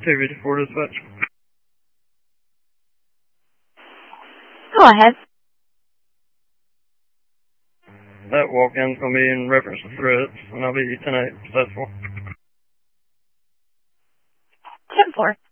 activity for dispatch. Go ahead. That walk-in's going to be in reference to threats, and I'll be tonight successful. 10-4.